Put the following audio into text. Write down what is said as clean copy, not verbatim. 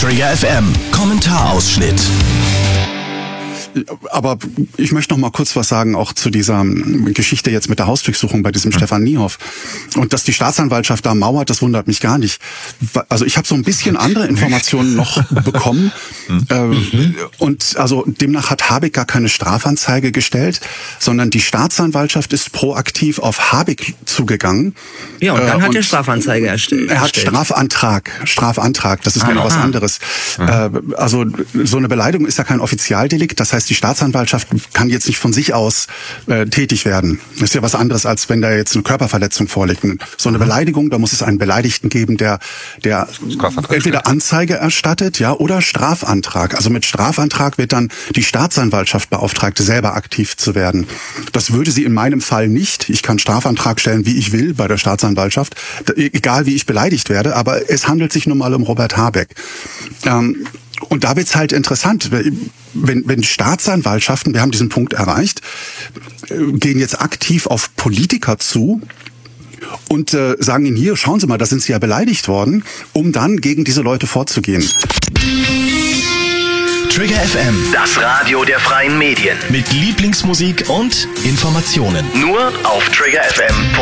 Trigger FM Kommentarausschnitt. Aber ich möchte noch mal kurz was sagen, auch zu dieser Geschichte jetzt mit der Hausdurchsuchung bei diesem Stefan Niehoff. Und dass die Staatsanwaltschaft da mauert, das wundert mich gar nicht. Also ich habe so ein bisschen andere Informationen noch bekommen. Und also demnach hat Habeck gar keine Strafanzeige gestellt, sondern die Staatsanwaltschaft ist proaktiv auf Habeck zugegangen. Ja, und dann hat er Strafanzeige erstellt. Er hat Strafantrag, das ist genau was anderes. Also so eine Beleidigung ist ja kein Offizialdelikt, das heißt, die Staatsanwaltschaft kann jetzt nicht von sich aus tätig werden. Das ist ja was anderes, als wenn da jetzt eine Körperverletzung vorliegt. So eine Beleidigung, da muss es einen Beleidigten geben, der entweder Anzeige erstattet, ja, oder Strafantrag. Also mit Strafantrag wird dann die Staatsanwaltschaft beauftragt, selber aktiv zu werden. Das würde sie in meinem Fall nicht. Ich kann Strafantrag stellen, wie ich will, bei der Staatsanwaltschaft, egal wie ich beleidigt werde, aber es handelt sich nun mal um Robert Habeck. Und da wird's halt interessant, wenn Staatsanwaltschaften, wir haben diesen Punkt erreicht, gehen jetzt aktiv auf Politiker zu und sagen ihnen hier, schauen Sie mal, da sind Sie ja beleidigt worden, um dann gegen diese Leute vorzugehen. Trigger FM, Das Radio der freien Medien. mit Lieblingsmusik und Informationen. Nur auf triggerfm.de.